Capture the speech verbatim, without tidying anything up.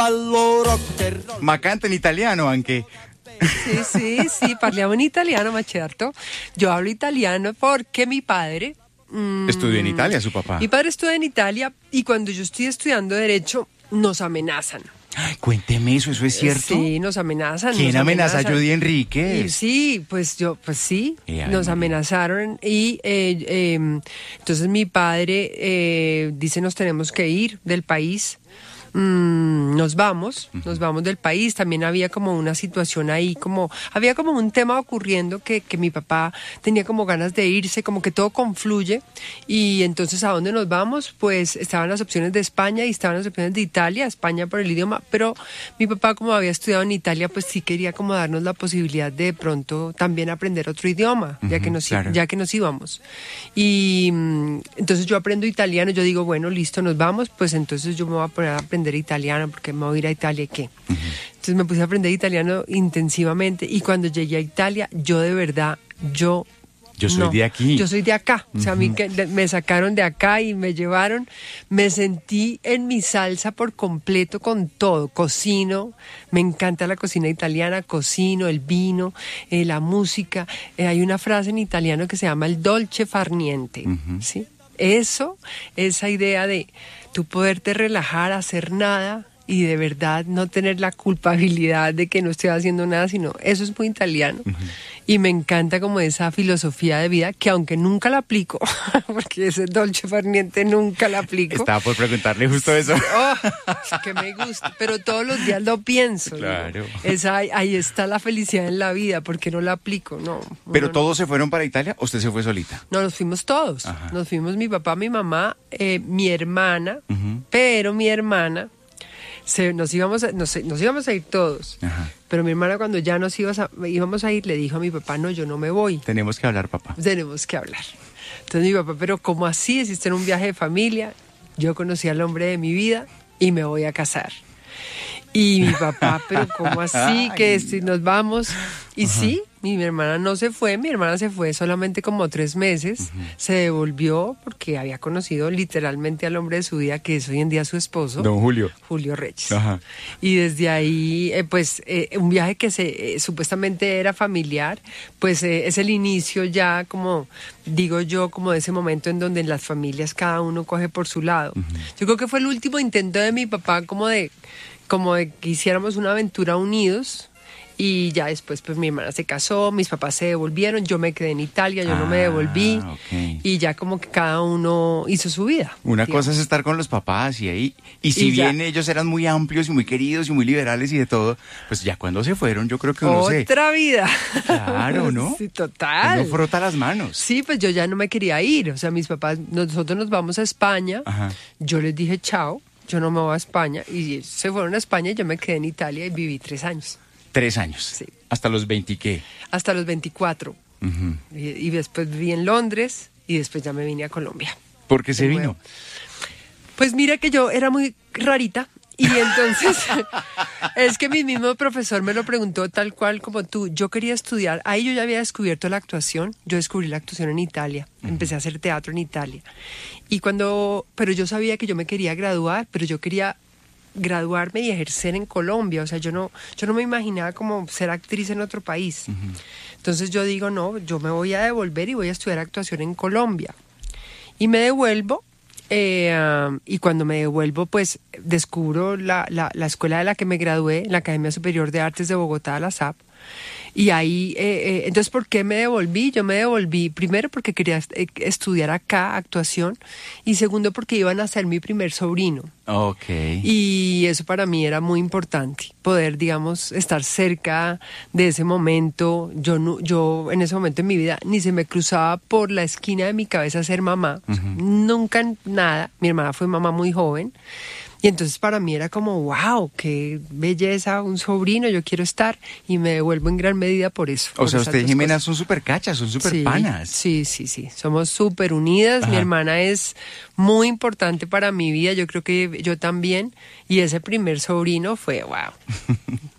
ballo rock and roll. Ma canta in italiano anche. Sì, sì, sì, parliamo in italiano, ma certo. Yo hablo italiano porque mi padre... Mm, Estudió en Italia su papá. Mi padre estudia en Italia y cuando yo estoy estudiando Derecho, nos amenazan. Ay, cuénteme eso, ¿eso es cierto? Sí, nos amenazan. ¿Quién nos amenaza a amenazan. Judy Enríquez? Y sí, pues yo, pues sí, Y, ay, nos no. amenazaron y eh, eh, entonces mi padre eh, dice nos tenemos que ir del país. Mm, nos vamos, nos vamos del país. También había como una situación ahí, como había como un tema ocurriendo que, que mi papá tenía como ganas de irse, como que todo confluye. Y entonces, ¿a dónde nos vamos? Pues estaban las opciones de España y estaban las opciones de Italia, España por el idioma, pero mi papá, como había estudiado en Italia, pues sí quería como darnos la posibilidad de, de pronto también aprender otro idioma, ya Ujú, que nos, claro. ya que nos íbamos. Y mm, entonces yo aprendo italiano, yo digo, bueno, listo, nos vamos, pues entonces yo me voy a poner a aprender italiano porque me voy a ir a Italia y qué. Uh-huh. Entonces me puse a aprender italiano intensivamente y cuando llegué a Italia, yo de verdad, yo... Yo soy no, de aquí. Yo soy de acá. Uh-huh. O sea, a mí que me sacaron de acá y me llevaron, me sentí en mi salsa por completo con todo. Cocino, me encanta la cocina italiana, cocino, el vino, eh, la música. Eh, hay una frase en italiano que se llama el dolce far niente, uh-huh. ¿sí? Eso, esa idea de tú poderte relajar, hacer nada y de verdad no tener la culpabilidad de que no estoy haciendo nada, sino eso es muy italiano. Uh-huh. Y me encanta como esa filosofía de vida que aunque nunca la aplico, porque ese dolce far niente nunca la aplico. Estaba por preguntarle justo eso. Oh, es que me gusta, pero todos los días lo pienso. Claro. ¿No? Esa, ahí está la felicidad en la vida, porque no la aplico, no. ¿Pero no, todos no. se fueron para Italia o usted se fue solita? No, nos fuimos todos. Ajá. Nos fuimos mi papá, mi mamá, eh, mi hermana, uh-huh. pero mi hermana... Se, nos, íbamos a, nos, nos íbamos a ir todos. Ajá. Pero mi hermana cuando ya nos íbamos a, íbamos a ir le dijo a mi papá, no, yo no me voy. Tenemos que hablar, papá. Tenemos que hablar. Entonces mi papá, pero ¿cómo así? Existe en un viaje de familia, yo conocí al hombre de mi vida y me voy a casar. Y mi papá, pero ¿cómo así? Que si nos vamos. Y ajá. sí, mi hermana no se fue, mi hermana se fue solamente como tres meses, uh-huh. se devolvió porque había conocido literalmente al hombre de su vida, que es hoy en día su esposo. Don Julio. Julio Reyes. Ajá. Y desde ahí, eh, pues, eh, un viaje que se eh, supuestamente era familiar, pues eh, es el inicio ya, como digo yo, como de ese momento en donde en las familias cada uno coge por su lado. Uh-huh. Yo creo que fue el último intento de mi papá como de, como de que hiciéramos una aventura unidos. Y ya después, pues mi hermana se casó, mis papás se devolvieron, yo me quedé en Italia, yo ah, no me devolví. Okay. Y ya como que cada uno hizo su vida. Una digamos. cosa es estar con los papás y ahí. Y si y bien ya. ellos eran muy amplios y muy queridos y muy liberales y de todo, pues ya cuando se fueron, yo creo que uno se... Otra vida. Claro, ¿no? Sí, total. Uno frota las manos. Sí, pues yo ya no me quería ir. O sea, mis papás, nosotros nos vamos a España. Ajá. Yo les dije chao, yo no me voy a España. Y se fueron a España y yo me quedé en Italia y viví tres años. Tres años. Sí. ¿Hasta los veinte qué? Hasta los veinticuatro. Uh-huh. Y, y después viví en Londres y después ya me vine a Colombia. ¿Por qué se vino? Pues mira que yo era muy rarita y entonces es que mi mismo profesor me lo preguntó tal cual como tú. Yo quería estudiar, ahí yo ya había descubierto la actuación, yo descubrí la actuación en Italia, uh-huh. empecé a hacer teatro en Italia. Y cuando, pero yo sabía que yo me quería graduar, pero yo quería... graduarme y ejercer en Colombia, o sea, yo no, yo no me imaginaba como ser actriz en otro país. Uh-huh. Entonces yo digo, no, yo me voy a devolver y voy a estudiar actuación en Colombia. Y me devuelvo, eh, um, y cuando me devuelvo, pues descubro la, la, la escuela de la que me gradué, la Academia Superior de Artes de Bogotá, la S A P. Y ahí, eh, eh, entonces, ¿por qué me devolví? Yo me devolví primero porque quería eh, estudiar acá actuación y segundo porque iban a ser mi primer sobrino. Okay. Y eso para mí era muy importante, poder, digamos, estar cerca de ese momento. Yo, no, yo en ese momento en mi vida ni se me cruzaba por la esquina de mi cabeza ser mamá. Uh-huh. Nunca nada. Mi hermana fue mamá muy joven. Y entonces para mí era como, wow, qué belleza, un sobrino, yo quiero estar y me devuelvo en gran medida por eso. O sea, usted y Jimena son súper cachas, son súper sí, panas. Sí, sí, sí, somos súper unidas. Ajá. Mi hermana es muy importante para mi vida, yo creo que yo también. Y ese primer sobrino fue, wow.